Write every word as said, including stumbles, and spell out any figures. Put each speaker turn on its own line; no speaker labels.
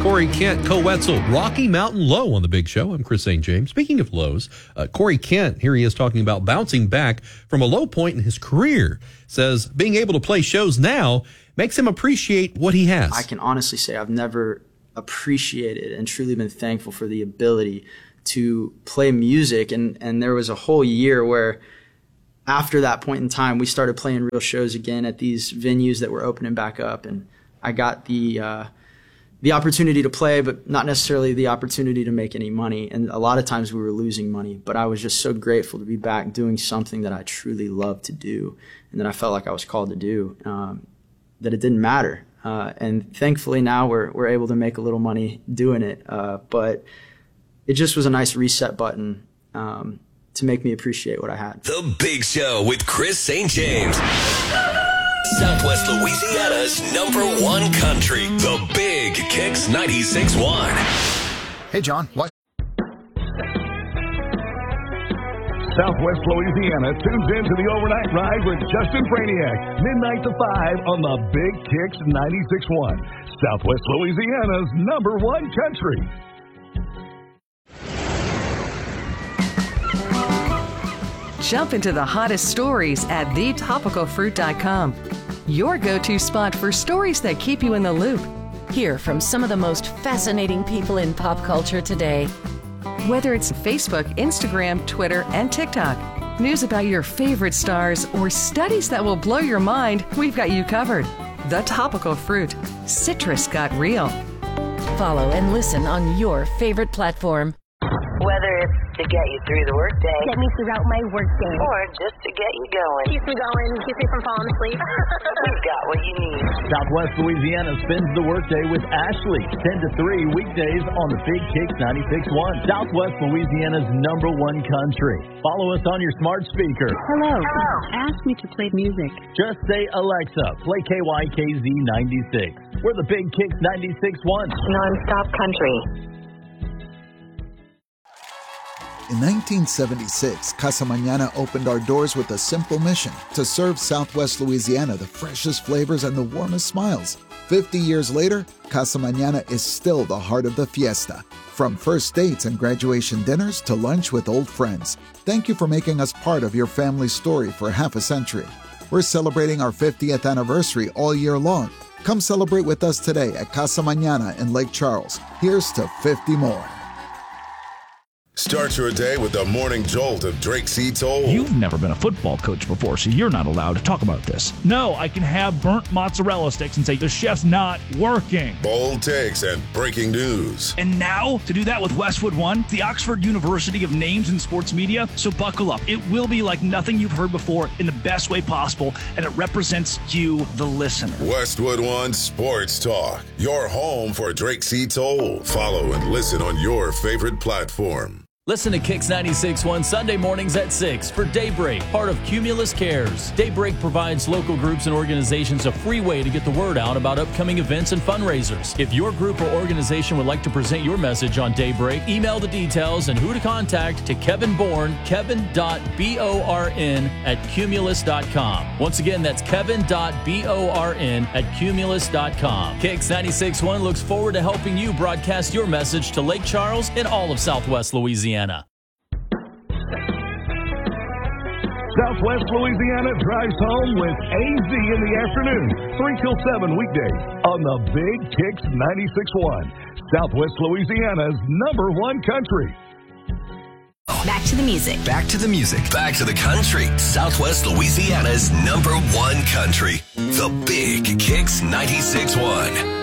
Corey Kent, co-Wetzel, Rocky Mountain Low on the Big Show. I'm Chris Saint James. Speaking of lows, uh, Corey Kent, here he is talking about bouncing back from a low point in his career. Says being able to play shows now makes him appreciate what he has.
I can honestly say I've never appreciated and truly been thankful for the ability to play music. And, and there was a whole year where after that point in time, we started playing real shows again at these venues that were opening back up. And I got the uh, the opportunity to play, but not necessarily the opportunity to make any money. And a lot of times we were losing money. But I was just so grateful to be back doing something that I truly loved to do and that I felt like I was called to do, um, that it didn't matter. Uh, and thankfully now we're we're able to make a little money doing it. Uh, but it just was a nice reset button um, to make me appreciate what I had.
The Big Show with Chris Saint James. Southwest Louisiana's number one country. The Big Kicks ninety-six point one.
Hey, John, what?
Southwest Louisiana tunes into the overnight ride with Justin Franiak, midnight to five on the Big Kicks ninety-six point one. Southwest Louisiana's number one country.
Jump into the hottest stories at the topical fruit dot com. Your go-to spot for stories that keep you in the loop.
Hear from some of the most fascinating people in pop culture today.
Whether it's Facebook, Instagram, Twitter, and TikTok, news about your favorite stars, or studies that will blow your mind, we've got you covered. The Topical Fruit. Citrus got real.
Follow and listen on your favorite platform.
Whether it's to get you through the workday,
get me throughout my workday,
or just to get you going,
keep me going, keep me from falling asleep.
We've got what you need.
Southwest Louisiana spends the workday with Ashley, ten to three weekdays on the Big Kicks ninety-six point one. Southwest Louisiana's number one country. Follow us on your smart speaker.
Hello. Hello. Ask me to play music.
Just say, Alexa, play K Y K Z ninety-six. We're the Big Kicks ninety-six point one.
Non-stop country.
In nineteen seventy-six, Casa Mañana opened our doors with a simple mission to serve Southwest Louisiana the freshest flavors and the warmest smiles. Fifty years later, Casa Mañana is still the heart of the fiesta. From first dates and graduation dinners to lunch with old friends. Thank you for making us part of your family's story for half a century. We're celebrating our fiftieth anniversary all year long. Come celebrate with us today at Casa Mañana in Lake Charles. Here's to fifty more.
Start your day with the morning jolt of Drake C. Toll.
You've never been a football coach before, so you're not allowed to talk about this. No, I can have burnt mozzarella sticks and say the chef's not working.
Bold takes and breaking news.
And now, to do that with Westwood One, the Oxford University of Names in Sports Media. So buckle up. It will be like nothing you've heard before in the best way possible, and it represents you, the listener.
Westwood One Sports Talk. Your home for Drake C. Toll. Follow and listen on your favorite platform.
Listen to Kicks ninety-six point one Sunday mornings at six for Daybreak, part of Cumulus Cares. Daybreak provides local groups and organizations a free way to get the word out about upcoming events and fundraisers. If your group or organization would like to present your message on Daybreak, email the details and who to contact to Kevin Bourne, kevin dot born at cumulus dot com. Once again, that's kevin dot born at cumulus dot com. Kicks ninety-six point one looks forward to helping you broadcast your message to Lake Charles and all of Southwest Louisiana.
Southwest Louisiana drives home with A Z in the afternoon, three till seven weekdays on the Big Kicks ninety-six point one. Southwest Louisiana's number one country.
Back to the music.
Back to the music. Back to the country. Southwest Louisiana's number one country. The Big Kicks ninety-six point one.